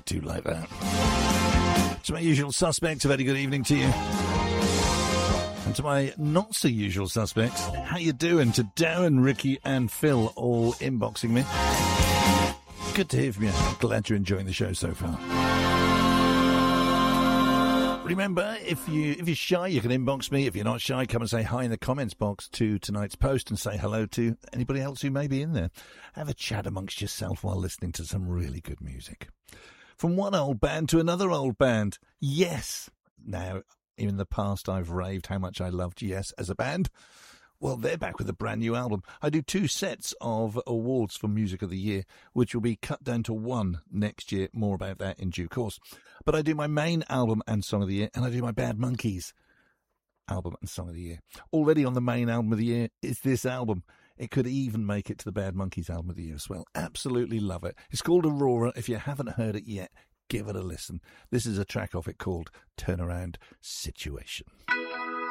do like that. To my usual suspects, a very good evening to you. And to my not-so-usual suspects, how you doing? To Darren, Ricky and Phil, all inboxing me. Good to hear from you. I'm glad you're enjoying the show so far. Remember, if you're shy, you can inbox me. If you're not shy, come and say hi in the comments box to tonight's post and say hello to anybody else who may be in there. Have a chat amongst yourself while listening to some really good music. From one old band to another old band. Yes. Now, in the past, I've raved how much I loved Yes as a band. Well, they're back with a brand new album. I do 2 sets of awards for Music of the Year, which will be cut down to 1 next year. More about that in due course. But I do my main album and Song of the Year, and I do my Bad Monkeys album and Song of the Year. Already on the main album of the year is this album. It could even make it to the Bad Monkeys album of the year as well. Absolutely love it. It's called Aurora. If you haven't heard it yet, give it a listen. This is a track off it called Turnaround Situation.